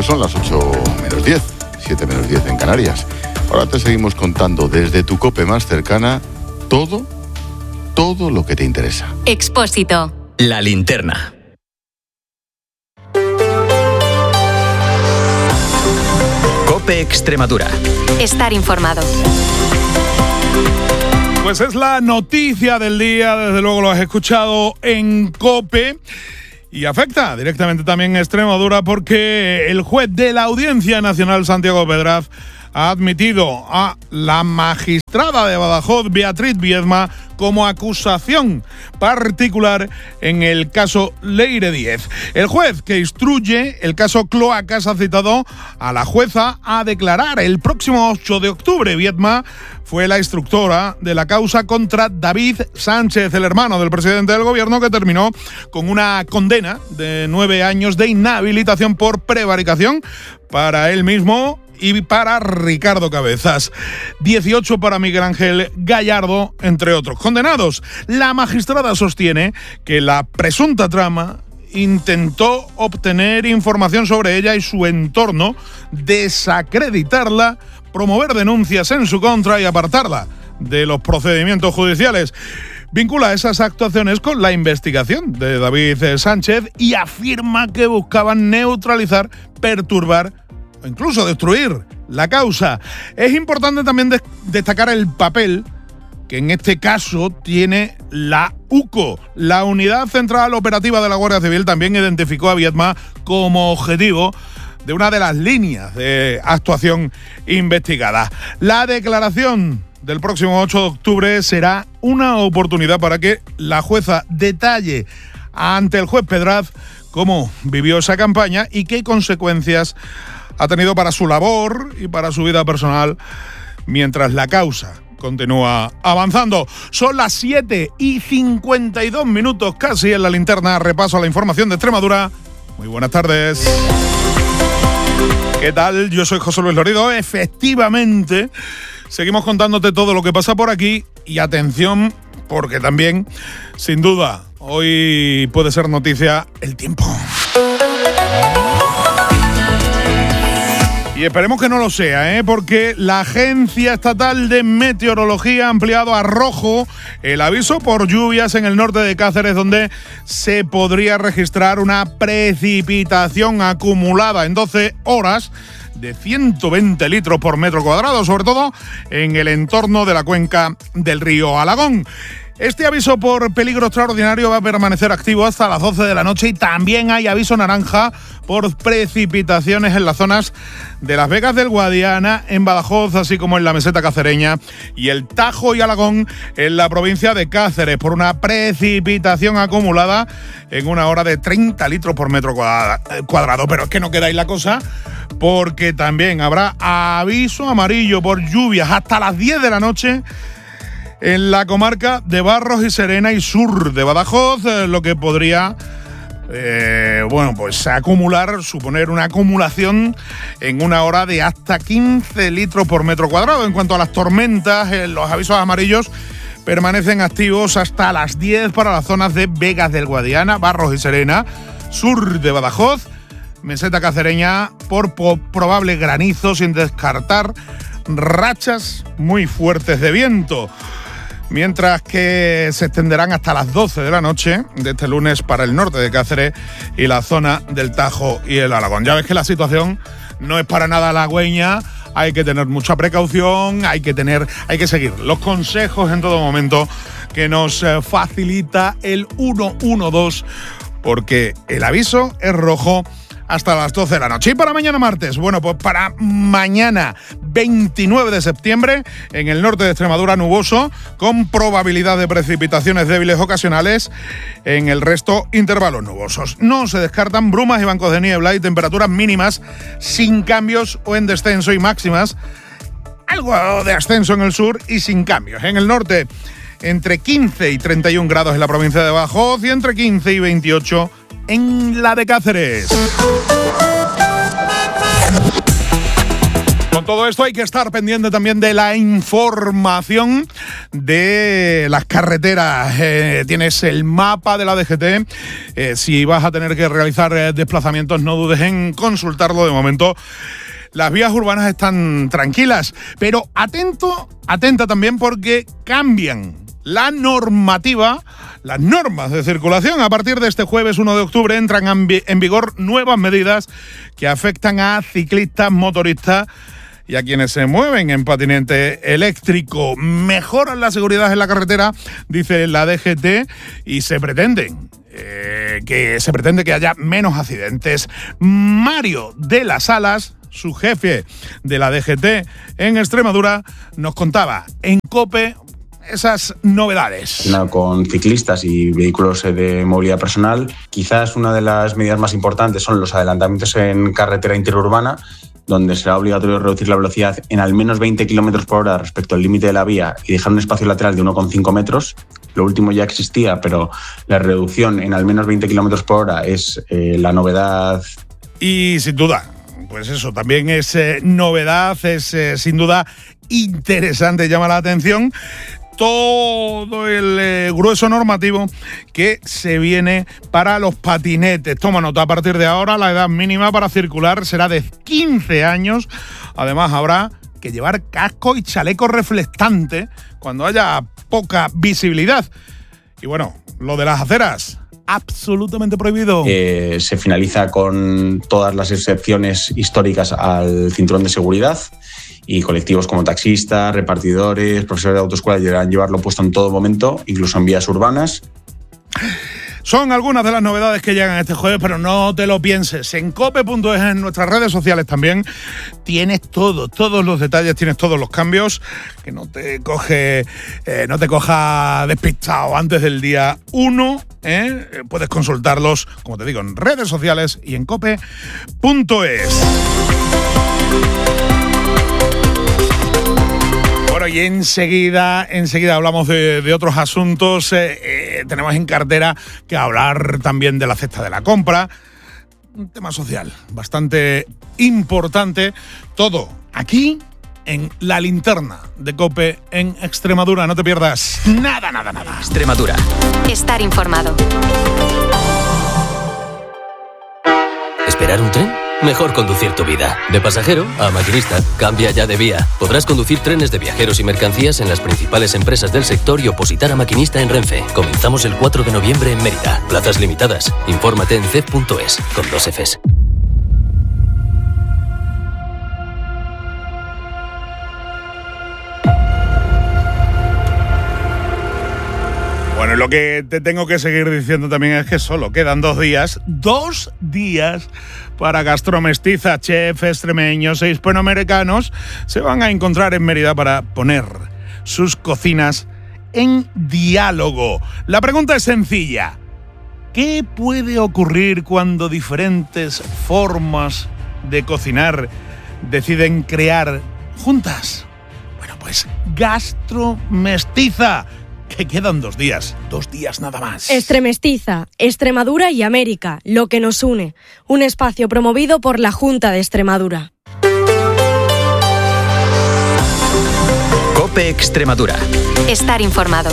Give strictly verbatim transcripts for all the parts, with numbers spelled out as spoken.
son las ocho menos diez, siete menos diez en Canarias. Ahora te seguimos contando desde tu COPE más cercana todo, todo lo que te interesa. Expósito. La linterna. COPE Extremadura. Estar informado. Pues es la noticia del día, desde luego lo has escuchado en COPE. Y afecta directamente también a Extremadura porque el juez de la Audiencia Nacional, Santiago Pedraz, ha admitido a la magistrada de Badajoz, Beatriz Viedma, como acusación particular en el caso Leire Díez. El juez que instruye el caso Cloacas ha citado a la jueza a declarar el próximo ocho de octubre. Viedma fue la instructora de la causa contra David Sánchez, el hermano del presidente del gobierno, que terminó con una condena de nueve años de inhabilitación por prevaricación para él mismo y para Ricardo Cabezas. dieciocho para Miguel Ángel Gallardo, entre otros condenados. La magistrada sostiene que la presunta trama intentó obtener información sobre ella y su entorno, desacreditarla, promover denuncias en su contra y apartarla de los procedimientos judiciales. Vincula esas actuaciones con la investigación de David Sánchez y afirma que buscaban neutralizar, perturbar o incluso destruir la causa. Es importante también de- destacar el papel que en este caso tiene la U C O. La Unidad Central Operativa de la Guardia Civil también identificó a Viedma como objetivo de una de las líneas de actuación investigada. La declaración del próximo ocho de octubre será una oportunidad para que la jueza detalle ante el juez Pedraz cómo vivió esa campaña y qué consecuencias ha tenido para su labor y para su vida personal mientras la causa continúa avanzando. Son las siete y cincuenta y dos minutos casi en la linterna. Repaso a la información de Extremadura. Muy buenas tardes. ¿Qué tal? Yo soy José Luis Lorido. Efectivamente, seguimos contándote todo lo que pasa por aquí. Y atención, porque también, sin duda, hoy puede ser noticia el tiempo. Y esperemos que no lo sea, ¿eh? Porque la Agencia Estatal de Meteorología ha ampliado a rojo el aviso por lluvias en el norte de Cáceres, donde se podría registrar una precipitación acumulada en doce horas de ciento veinte litros por metro cuadrado, sobre todo en el entorno de la cuenca del río Alagón. Este aviso por peligro extraordinario va a permanecer activo hasta las doce de la noche y también hay aviso naranja por precipitaciones en las zonas de Las Vegas del Guadiana, en Badajoz, así como en la meseta cacereña y el Tajo y Alagón en la provincia de Cáceres, por una precipitación acumulada en una hora de treinta litros por metro cuadrado. Pero es que no queda ahí la cosa, porque también habrá aviso amarillo por lluvias hasta las diez de la noche en la comarca de Barros y Serena y sur de Badajoz, eh, lo que podría, eh, bueno, pues acumular, suponer una acumulación en una hora de hasta quince litros por metro cuadrado. En cuanto a las tormentas, eh, los avisos amarillos permanecen activos hasta las diez para las zonas de Vegas del Guadiana, Barros y Serena, sur de Badajoz, meseta cacereña, por po- probable granizo, sin descartar rachas muy fuertes de viento. Mientras que se extenderán hasta las doce de la noche de este lunes para el norte de Cáceres y la zona del Tajo y el Alagón. Ya ves que la situación no es para nada halagüeña, hay que tener mucha precaución, hay que tener, hay que seguir los consejos en todo momento que nos facilita el uno uno dos, porque el aviso es rojo hasta las doce de la noche. Y para mañana martes, bueno, pues para mañana veintinueve de septiembre, en el norte de Extremadura nuboso, con probabilidad de precipitaciones débiles ocasionales, en el resto intervalos nubosos. No se descartan brumas y bancos de niebla y temperaturas mínimas sin cambios o en descenso, y máximas algo de ascenso en el sur y sin cambios. En el norte, entre quince y treinta y un grados en la provincia de Badajoz y entre quince y veintiocho en la de Cáceres. todo esto hay que estar pendiente también de la información de las carreteras. Eh, tienes el mapa de la D G T. Eh, si vas a tener que realizar eh, desplazamientos, no dudes en consultarlo. De momento, las vías urbanas están tranquilas, pero atento, atenta también porque cambian la normativa, las normas de circulación. A partir de este jueves uno de octubre entran en vigor nuevas medidas que afectan a ciclistas, motoristas y a quienes se mueven en patinete eléctrico. Mejoran la seguridad en la carretera, dice la D G T, y se pretenden eh, que se pretende que haya menos accidentes. Mario de las Alas, su jefe de la D G T en Extremadura, nos contaba en COPE esas novedades. Con ciclistas y vehículos de movilidad personal, quizás una de las medidas más importantes son los adelantamientos en carretera interurbana, donde será obligatorio reducir la velocidad en al menos veinte kilómetros por hora respecto al límite de la vía y dejar un espacio lateral de uno coma cinco metros. Lo último ya existía, pero la reducción en al menos veinte kilómetros por hora es eh, la novedad. Y sin duda, pues eso también es eh, novedad, es eh, sin duda interesante, llama la atención todo el eh, grueso normativo que se viene para los patinetes. Toma nota, a partir de ahora la edad mínima para circular será de quince años. Además habrá que llevar casco y chaleco reflectante cuando haya poca visibilidad. Y bueno, lo de las aceras, absolutamente prohibido. Eh, se finaliza con todas las excepciones históricas al cinturón de seguridad. Y colectivos como taxistas, repartidores, profesores de autoescuela deberán llevarlo puesto en todo momento, incluso en vías urbanas. Son algunas de las novedades que llegan este jueves, pero no te lo pienses. En cope punto es, en nuestras redes sociales también, tienes todo, todos los detalles, tienes todos los cambios, que no te coge, eh, no te coja despistado antes del día uno. ¿eh? Puedes consultarlos, como te digo, en redes sociales y en cope punto es. Bueno, y enseguida, enseguida hablamos de, de otros asuntos. Eh, eh, tenemos en cartera que hablar también de la cesta de la compra. Un tema social bastante importante. Todo aquí en La Linterna de COPE en Extremadura. No te pierdas nada, nada, nada. Extremadura. Estar informado. ¿Esperar un tren? Mejor conducir tu vida. De pasajero a maquinista. Cambia ya de vía. Podrás conducir trenes de viajeros y mercancías en las principales empresas del sector y opositar a maquinista en Renfe. Comenzamos el cuatro de noviembre en Mérida. Plazas limitadas. Infórmate en c e f punto es con dos Fs. Bueno, lo que te tengo que seguir diciendo también es que solo quedan dos días, dos días para Gastromestiza, chefs extremeños e hispanoamericanos se van a encontrar en Mérida para poner sus cocinas en diálogo. La pregunta es sencilla. ¿Qué puede ocurrir cuando diferentes formas de cocinar deciden crear juntas? Bueno, pues Gastromestiza, que quedan dos días, dos días nada más. Extremestiza, Extremadura y América, lo que nos une. Un espacio promovido por la Junta de Extremadura. COPE Extremadura. Estar informado.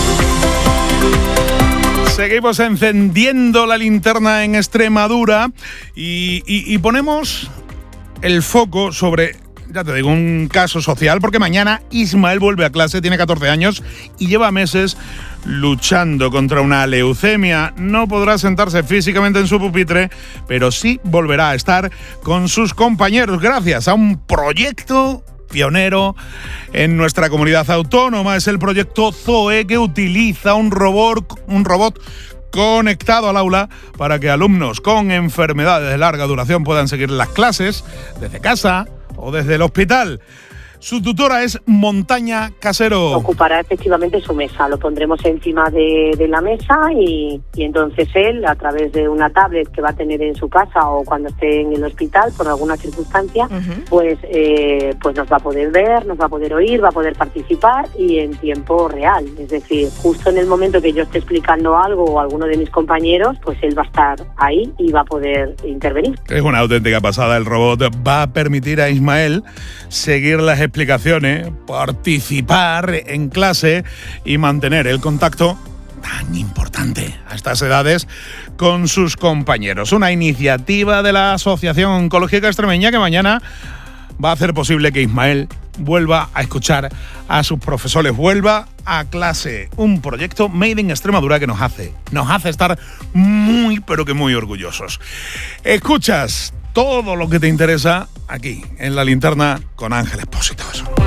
Seguimos encendiendo la linterna en Extremadura y, y, y ponemos el foco sobre, ya te digo, un caso social, porque mañana Ismael vuelve a clase, tiene catorce años y lleva meses luchando contra una leucemia. No podrá sentarse físicamente en su pupitre, pero sí volverá a estar con sus compañeros gracias a un proyecto pionero en nuestra comunidad autónoma. Es el proyecto Zoe, que utiliza un robot, un robot conectado al aula para que alumnos con enfermedades de larga duración puedan seguir las clases desde casa o desde el hospital. Su tutora es Montaña Casero. Ocupará efectivamente su mesa, lo pondremos encima de, de la mesa y, y entonces él, a través de una tablet que va a tener en su casa o cuando esté en el hospital por alguna circunstancia, uh-huh. pues, eh, pues nos va a poder ver, nos va a poder oír, va a poder participar y en tiempo real. Es decir, justo en el momento que yo esté explicando algo o alguno de mis compañeros, pues él va a estar ahí y va a poder intervenir. Es una auténtica pasada. El robot va a permitir a Ismael seguir las explicaciones, participar en clase y mantener el contacto tan importante a estas edades con sus compañeros. Una iniciativa de la Asociación Oncológica Extremeña que mañana va a hacer posible que Ismael vuelva a escuchar a sus profesores, vuelva a clase. Un proyecto made in Extremadura que nos hace, nos hace estar muy, pero que muy orgullosos. Escuchas todo lo que te interesa aquí, en La Linterna, con Ángel Expósito.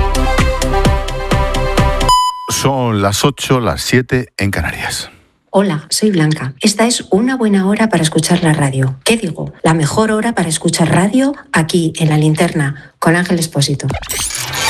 Son las ocho, las siete en Canarias. Hola, soy Blanca. Esta es una buena hora para escuchar la radio. ¿Qué digo? La mejor hora para escuchar radio aquí, en La Linterna, con Ángel Expósito.